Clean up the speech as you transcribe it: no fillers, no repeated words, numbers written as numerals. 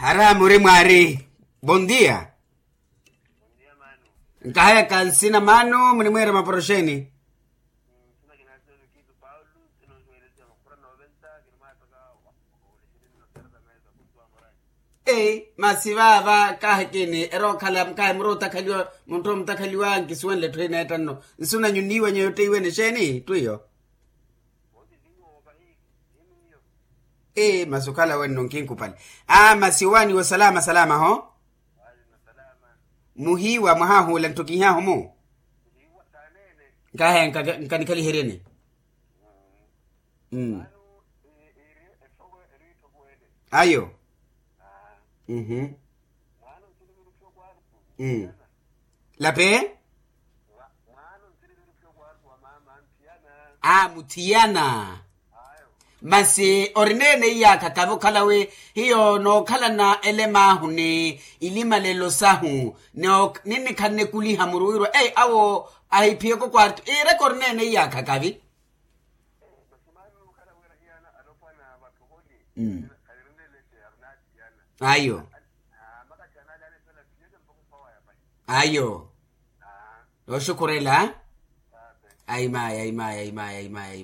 Haramu rimwari. Bom dia. Bom dia, mano. Nkahaya kansina manu mnimwera maporosheni. Sina kinasema kitu Paulo, tunazoeleza makura 90 kinamatoka ulishini na serza meza kutoa morani. Masivava kahekini ero kala mkae mrota kaliwa muntu mtakaliwa nkiswenle trainer etano. Nsuna nyuniwa nyote iwe nisheni tuyo. Wote zingo wabahi, hiyo. Masukala wenu nkinku pale. Masiwani wa salama ho. Wale na salama. Muhiwa mahahu lantukihahu mu. Hiwa tanene. Kahe nkanikali herene. Mano efogo erito kwele. Ayo. Mano tilibiru fyo kwartu. Lape? Mano tilibiru fyo kwartu wa mama antiana. Mutiana. Ayo. Masi orinene ya kakavo kalawe hiyo no kala na elema hune ilima lelo sahu no nini kanne kuli hamuruiro awo ahipieko kwartu rekornene ya kakavi. Basimano kala wera hiana alopa na batuholi. Kalirindele se arnati yana. Ayo. Maka chana dane pela piyede mpoko pawa ya pai. Ayo. Oshukurela. Aima.